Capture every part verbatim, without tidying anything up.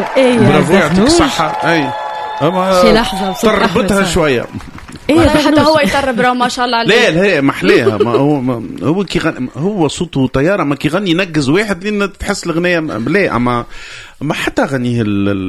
ايه برافو يعطيك صحة. اي اما شي لحظة تربطها شوية. إيه حتى هو يطرب راه ما شاء الله عليه. لا لا محليها ما هو ما هو كي غن... هو صوته طيارة ما كي غني ينقز واحد لين تحس الغنية لا أما ما حتى غنيه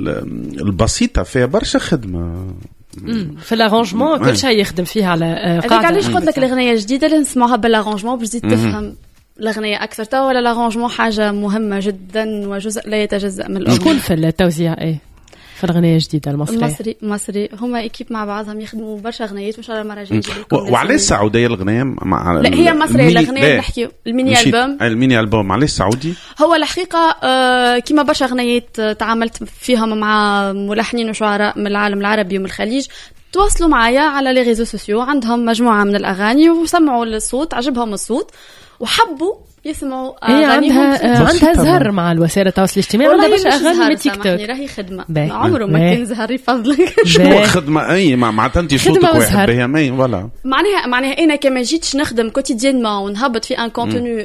البسيطة فيها برشا خدمة في الارانجمون كل شيء يخدم فيها على قاعدة. علاش قلت لك الأغنية الجديدة اللي نسمعها بالارانجمون باش تزيد تفهم الأغنية أكثر. تو ولا الارانجمون حاجة مهمة جدا وجزء لا يتجزأ من الأغنية. شكون في التوزيع ايه في الأغنية الجديدة المصرية؟ المصري مصري هما إكيب مع بعضهم يخدموا برشا أغنيات وإن شاء الله المرة الجاية. وعلى السعودية الأغنية مع لا هي مصرية الأغنية نحكي الميني ألبوم. الميني ألبوم على السعودي. هو الحقيقة آه كيما برشا أغنيات تعاملت فيهم مع ملحنين وشعراء من العالم العربي ومن الخليج تواصلوا معايا على لي ريزو سوسيو عندهم مجموعة من الأغاني وسمعوا الصوت عجبهم الصوت وحبوا يسمعوا هي عندها عندها زهر مع الوسائل التواصل الاجتماعي عندها باش اغاني من تيك توك. راهي خدمه عمره ما كان زهر يفضلك. شنو خدمه اي معناتها انت صوتك واحد بها مي ولا معناها معناها انا كما جيتش نخدم كوتيديانمون ونهبط في ان كونتوني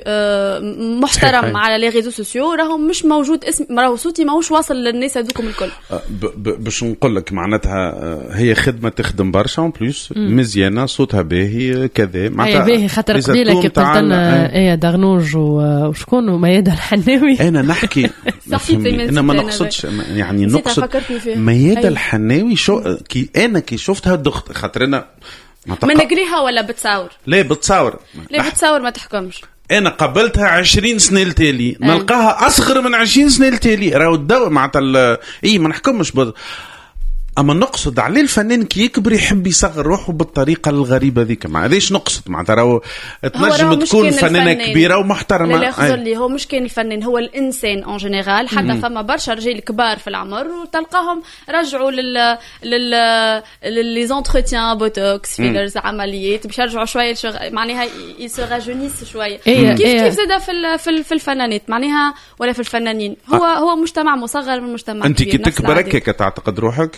محترم على لي ريزو سوسيو راهو مش موجود اسم راهو صوتي ماهوش واصل للناس هذوكم الكل. باش نقول لك معناتها هي خدمه تخدم برشا اون بليس مزيانه صوتها باهي كذا معناتها باهي خاطر قبيله كي قلت لنا ايه دغنوج وشكون وميادة الحناوي. أنا نحكي أنا ما نقصدش يعني نقصد ميادة الحناوي شو كي أنا كي شفتها دخت خاطرنا ما نقريها ولا بتصور. لا بتصور. لا بتصور ما تحكمش. أنا قبلتها عشرين سنة التالي نلقاها أصغر من عشرين سنة التالي راهو الدواء معناتها إيه ما نحكمش بض... أما نقصد عليه الفنان كي يكبر يحب يصغر روحه بالطريقة الغريبة ذيك ما هذاش نقصد معناتها راهو تنجم تكون فنانة كبيرة ومحترمة. لا خذ لي هو مش كان الفنان هو الإنسان أون جينيرال حتى م- فما برشا رجال كبار في العمر وتلقاهم رجعوا لل لل للي زونتروتيان بوتوكس فيلرز عمليات باش يرجعوا شوية الشغ... معناها يسراجونيس شوية إيه كيف إيه كيف زاد في في في الفنانات معناها ولا في الفنانين هو آه. هو مجتمع مصغر من مجتمع أنت كي تكبر هكاك تعتقد روحك؟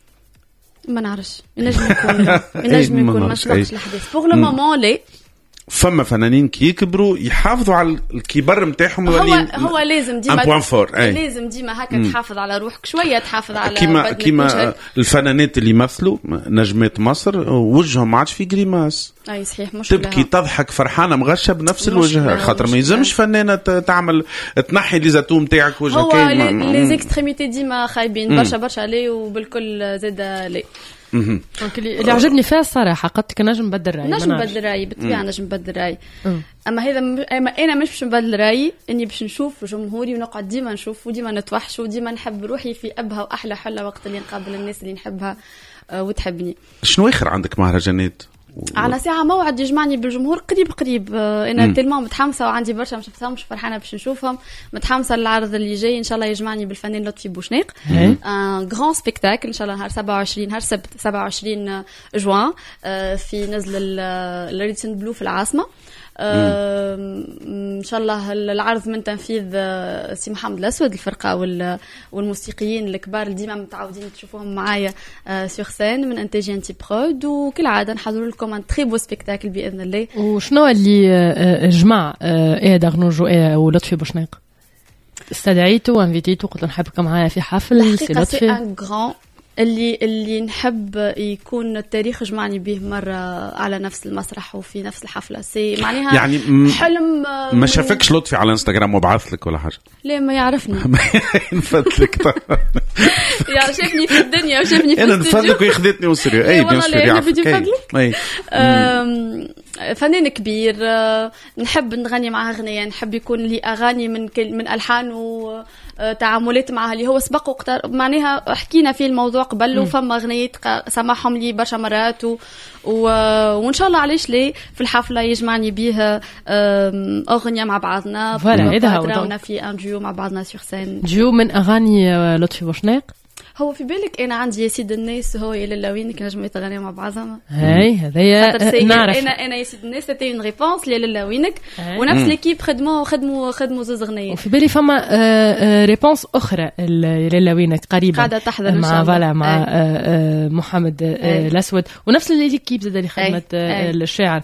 ما نعرفش نجم يكون نجم يكون ما سبقش الحديث بوغ لو مومون لي فما فنانين كي يكبروا يحافظوا على الكبر نتاعهم. هو هو لازم ديما لازم ديما هكا تحافظ على روحك شويه تحافظ على كيما كيما الفنانات اللي يمثلوا نجمات مصر وجههم ما عادش في جريماس. اي صحيح مش تبكي تضحك فرحانه مغشه بنفس الوجه خاطر ما يلزمش فنانه تعمل تنحي لي زاتوم تاعك وجهك. هو لي زيكستريميتي ديما خايبين برشا برشا لي وبالكل زاد لي. دونك اللي عجبني فيها الصراحه قلت لك نجم نبدل رايي نجم نبدل رايي بالطبيعه نجم نبدل رايي اما هذا م... انا مش باش نبدل رايي اني باش نشوف جمهوري ونقعد ديما نشوف وديما نتوحش وديما نحب روحي في ابها واحلى حله وقت اللي نقابل الناس اللي نحبها وتحبني. شنو اخر عندك مهرجانات؟ على ساعة موعد يجمعني بالجمهور قريب قريب. أنا تلمون متحمسة وعندي برشا مش شفتهمش فرحانة باش نشوفهم متحمسة للعرض اللي جاي إن شاء الله يجمعني بالفنان لطفي بوشناق ان غران سبيكتاكل إن شاء الله نهار سبعة وعشرين نهار سبت سبعة وعشرين جوان في نزل الريتسن بلو في العاصمة. ان شاء الله العرض من تنفيذ سي محمد الاسود الفرقه والموسيقيين الكبار اللي ديما متعودين تشوفوهم معايا سور سين من انتاج انتي برود وكل عاده نحضر لكم ان تري بو سبيكتاكل باذن الله. وشنو اللي جمع ايه دغنوج ولطفي بوشناق؟ استدعيته وانفيتيته قلت نحبكم معايا في حفل سي لطفي ان غران اللي اللي نحب يكون التاريخ جمعني به مرة على نفس المسرح وفي نفس الحفلة سي معناها يعني حلم. ما شافكش لطفي على انستغرام وبعث لك ولا حاجة؟ لا ما يعرفني. نفدلك يا شافني في الدنيا وشافني في انا نفدلك ويخذتني وسريو اي بيان سور يعرفك اي فنان كبير نحب نغني معاه اغنيه نحب يكون لي اغاني من من الحان وتعاملات معها اللي هو سبق وقتر معناها حكينا في الموضوع قبل وفما اغنيات سمعهم لي برشا مرات و... و... وان شاء الله علاش ليه في الحفله يجمعني بيها اغنيه مع بعضنا فوالا هذا هو في ان ديو مع بعضنا سور سين ديو من اغاني لطفي بوشناق. هو في بالك انا عندي يا سيد الناس هو يا للاوينك نجموا يتغنوا مع بعضهم. هاي هذايا نعرف انا انا يا سيد الناس سيتي اون ريبونس يا للاوينك ونفس ليكيب خدموا خدموا خدموا زوز اغنيه. وفي بالي فما ريبونس اخرى للاوينك قريبا قاعده تحضر مع فوالا مع محمد الاسود ونفس ليكيب زاد اللي خدمت الشاعر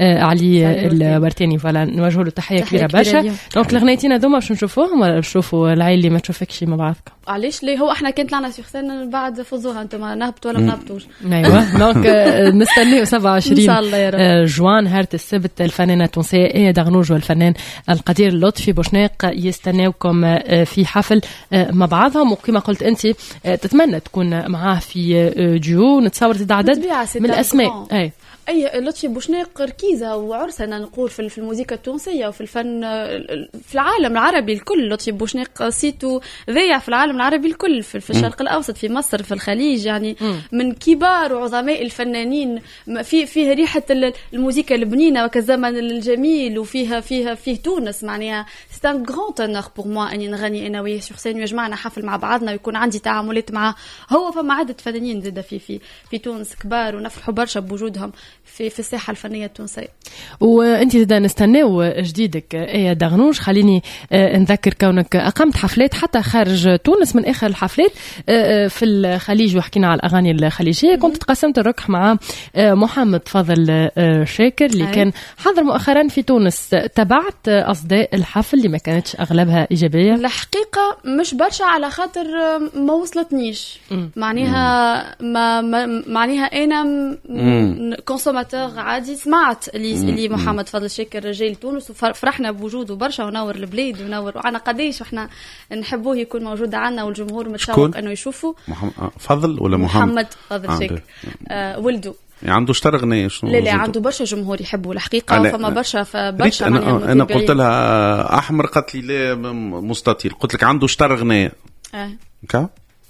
علي الورتاني. فوالا نوجه له تحيه كبيره برشا. دونك الاغنيتين هذوما باش نشوفوهم ولا نشوفوا العيل اللي ما تشوفكش مع بعضكم؟ علاش ليه هو احنا كنت طلعنا سيغ سين بعد فوزوها انتم نهبطوا ولا ما نهبطوش؟ ايوه دونك نستناو سبعة وعشرين ان شاء الله يا رب جوان هارة السبت الفنانه التونسيه ايه دغنوج والفنان القدير لطفي بوشناق يستناوكم في حفل مع بعضهم. وكما قلت انت تتمنى تكون معاه في ديو نتصور زاد عدد من الاسماء. اي اي لطفي بوشناق ركيزه وعرس انا نقول في الموسيقى التونسيه وفي الفن في العالم العربي الكل. لطفي بوشناق صيته ذايع في العالم العربي الكل في, في الشرق الاوسط في مصر في الخليج يعني م. من كبار وعظماء الفنانين. في فيه ريحه الموسيقى البنينه وكالزمن الجميل وفيها فيها فيه تونس معناها سي ان غران تونور بور موا اني نغني انا وياه سور سين ويجمعنا حفل مع بعضنا ويكون عندي تعاملات معه هو. فما عدد فنانين زاده في في في تونس كبار ونفرحوا برشا بوجودهم في في الساحه الفنيه التونسيه. وانت زاد نستناو جديدك ايه دغنوج. خليني نذكر كونك اقمت حفلات حتى خارج تونس. من اخر الحفلات في الخليج وحكينا على الاغاني الخليجيه كنت تقسمت الركح مع محمد فضل شاكر اللي كان حضر مؤخرا في تونس. تبعت اصداء الحفل اللي ما كانتش اغلبها ايجابيه؟ الحقيقه مش برشا على خاطر ما وصلتنيش معناها ما معناها انا كونسوماتور عادي. سمعت اللي اللي محمد فضل شاكر رجال تونس وفرحنا بوجوده برشا ونور البلاد ونور وعنا قديش احنا نحبوه يكون موجود عنا والجمهور متشوق انه يشوفه. محمد فضل ولا محمد؟ محمد فضل شاكر آه ولده يعني عنده اشترى اغنيه شنو؟ لا لا عنده برشا جمهور يحبه الحقيقه. فما برشا فبرشا انا, أنا قلت لها احمر قالت لي لا مستطيل. قلت لك عنده اشترى اغنيه اه كا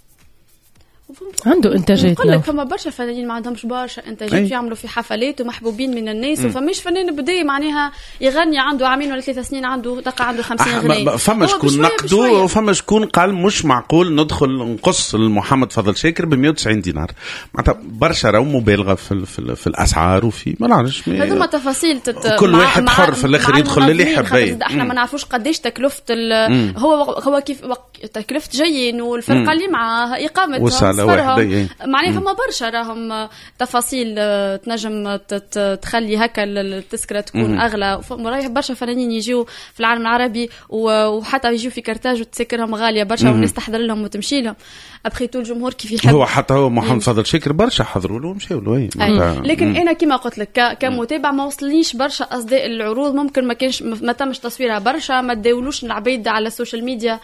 عنده انتاجات. نقول لك فما برشا فنانين ما عندهمش برشا انتاجات يعملوا في حفلات ومحبوبين من الناس. وفماش فنان بدايه معناها يغني عنده عامين ولا ثلاث سنين عنده دقه عنده خمسين اغنيه. فما شكون نقدوا وفما شكون قال مش معقول ندخل نقص لمحمد فضل شاكر ب مية وتسعين دينار. معناتها برشا راهو مبالغه في, في, في الاسعار وفي ما نعرفش هذوما تفاصيل تت... كل واحد حر في الاخر يدخل اللي يحب. احنا ما نعرفوش قداش تكلفه ال... هو هو كيف تكلفه جايين والفرقه اللي معاه اقامتها معناها فما برشا راهم تفاصيل تنجم تخلي هكا التذكره تكون اغلى. ورايح برشا فنانين يجيو في العالم العربي وحتى يجيو في كرتاج وتذكرهم غاليه برشا والناس تحضر لهم وتمشي لهم. ابخي تو الجمهور كيف يحب. هو حتى هو محمد فضل شاكر برشا حضروا له ومشاو له. لكن مم. انا كما قلت لك كمتابع ما وصلنيش برشا اصداء العروض. ممكن ما كانش ما تمش تصويرها برشا ما تداولوش العبيد على السوشيال ميديا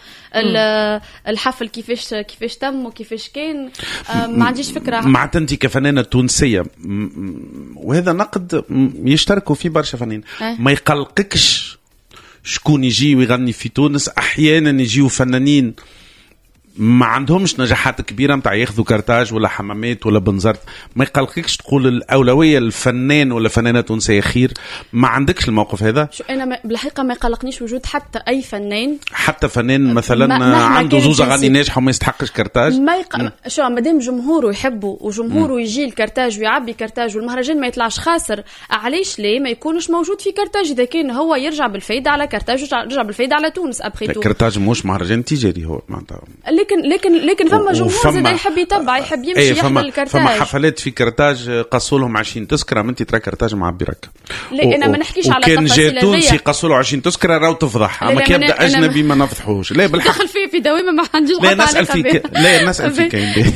الحفل كيفاش كيفاش تم وكيفاش كان. ما عنديش فكره. معناتها انت كفنانه تونسيه وهذا نقد يشتركوا فيه برشا فنانين ما يقلقكش شكون يجي ويغني في تونس؟ احيانا يجيوا فنانين ما عندهمش نجاحات كبيره نتاع ياخذوا كارتاج ولا حمامات ولا بنزرت. ما يقلقكش تقول الاولويه للفنان ولا فنانه تونسيه خير؟ ما عندكش الموقف هذا؟ شو انا بالحقيقه ما يقلقنيش وجود حتى اي فنان حتى فنان مثلا عنده زوز اغاني ناجحه وما يستحقش كارتاج. ما يق... شو مادام جمهوره يحبه وجمهوره يجي الكارتاج ويعبي كارتاج والمهرجان ما يطلعش خاسر علاش ليه ما يكونش موجود في كارتاج؟ اذا كان هو يرجع بالفايده على كارتاج يرجع بالفايده على تونس. ابخي كارتاج مش مهرجان تجاري هو معناتها. لكن لكن لكن فما جمهور زاد يحب يتبع يحب يمشي ايه يحضر الكارتاج. فما حفلات في كارتاج قصوا لهم عشرين تذكره انت ترى كارتاج معبي رك. لا انا ما نحكيش على التفاصيل. كان جا تونسي قصوا له عشرين تذكره راهو تفضح. اما كي يبدا اجنبي ما نفضحوش. لا بالحق دخل فيه في دوامه ما عنديش لا نسال فيك. لا نسال فيك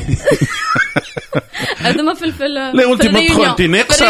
هذوما في الفيلم. لا وانت ما دخلتي ناقصه.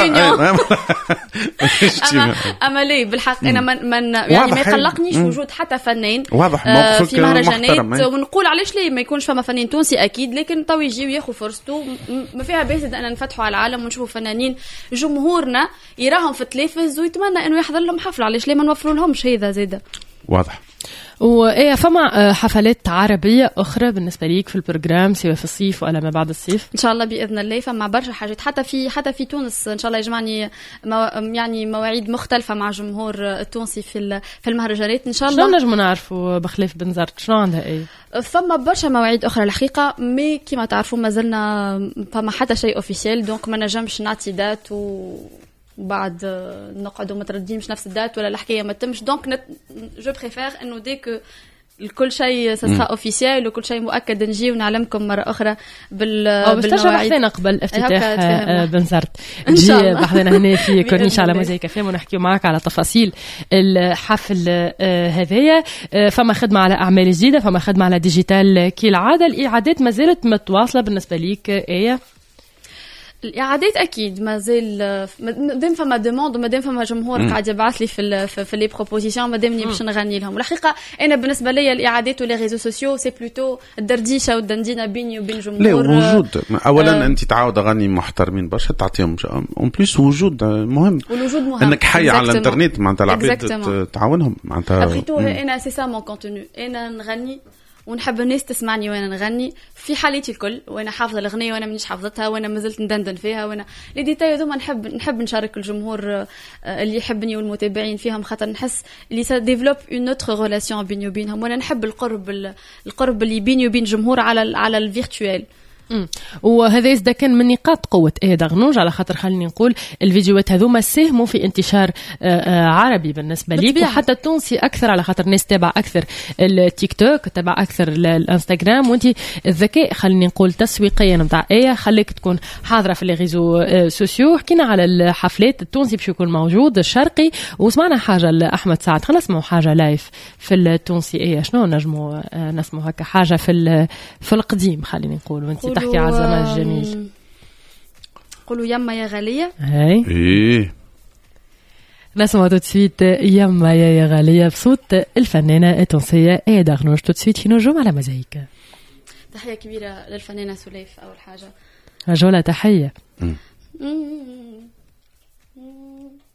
اما اما ليه بالحق انا من يعني ما يقلقنيش وجود حتى فنان واضح موقفك في مهرجانات. ونقول علاش ليه ما يكونش فما فنان تونسي اكيد. لكن تو يجي وياخذ فرصته ما فيها باس ان نفتحوا على العالم ونشوفوا فنانين جمهورنا يراهم في التلفز ويتمنى انه يحضر لهم حفله. علاش ليه ما نوفروا لهمش هذا زياده؟ واضح. وايه فما حفلات عربيه اخرى بالنسبه ليك في البروجرام سواء في الصيف ولا ما بعد الصيف؟ ان شاء الله باذن الله. فما برشا حاجات حتى في حتى في تونس ان شاء الله يجمعني مو يعني مواعيد مختلفه مع جمهور التونسي في في المهرجانات ان شاء الله. شنو نجم نعرفوا بخلاف بنزرت شنو عندها ايه؟ فما برشا مواعيد اخرى الحقيقه مي كيما تعرفوا ما زلنا فما حتى شيء اوفيسيال دونك ما نجمش نعطي دات وبعد نقعدوا متردين مش نفس الدات ولا الحكايه ما تمش دونك نت... جو بريفير انه ديك كل شيء سسخا اوفيسيال وكل شيء مؤكد نجي ونعلمكم مره اخرى بال بالمواعيد بحثنا قبل افتتاح بنزرت نجي بحثنا هنا في كورنيش على موزاي كافيه ونحكيو معك على تفاصيل الحفل هذايا. فما خدمه على اعمال جديده فما خدمه على ديجيتال كالعاده. الاعادات ما زالت متواصله بالنسبه ليك ايه؟ الاعادات اكيد مازال مادام فما دوموند ومادام فما جمهور قاعد يبعث لي في في, في لي بروبوزيسيون مادامني باش نغني لهم. الحقيقه انا بالنسبه لي الاعادات ولي ريزو سوسيو سي بلوتو الدرديشه والدندينه بيني وبين جمهور. لا وجود اولا آه انت تعاود اغاني محترمين برشا تعطيهم اون بليس وجود مهم والوجود مهم انك حي على الانترنت معناتها العباد تعاونهم معناتها ابغيتو انا سي سا مون كونتوني انا نغني ونحب الناس تسمعني وانا نغني في حالتي الكل وانا حافظه الاغنيه وانا مانيش حافظتها وانا مازلت ندندن فيها وانا لي ديتاي هذوما نحب نحب نشارك الجمهور اللي يحبني والمتابعين فيهم خاطر نحس اللي سا ديفلوب اون اوتر ريلاسيون بيني وبينهم وانا نحب القرب القرب اللي بيني وبين الجمهور على على الفيرتوال. امم وهذا إذا كان من نقاط قوة إيه دغنوج على خاطر خليني نقول الفيديوهات هذوما ساهموا في انتشار عربي بالنسبة ليك وحتى التونسي أكثر على خاطر الناس تابع أكثر التيك توك تابع أكثر الانستغرام وانتي الذكاء خليني نقول تسويقيا نتاع إيه خليك تكون حاضرة في الريزو سوسيو. حكينا على الحفلات التونسي باش يكون موجود الشرقي وسمعنا حاجة لأحمد سعد. خلينا نسمعوا حاجة لايف في التونسي إيه شنو نجموا نسمعوا هكا حاجة في في القديم خليني نقول وانتي تحكي على الزمان الجميل. قولوا يما يا غالية. هاي ايه نسمع تو تسويت يما يا غالية بصوت الفنانة التونسية إيه دغنوج. تو تسويت في نجوم على مزايك. تحية كبيرة للفنانة سليف أول حاجة. رجولة تحية.